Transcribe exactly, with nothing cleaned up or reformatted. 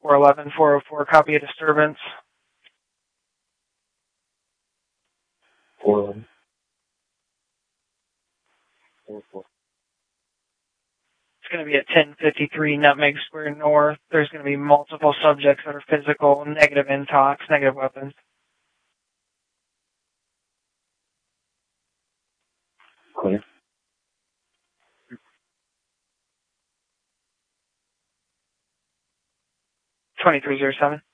four eleven, four oh four, copy a disturbance. four eleven. four four. It's going to be at ten fifty-three Nutmeg Square North. There's going to be multiple subjects that are physical, negative intox, negative weapons. Clear. twenty-three oh seven.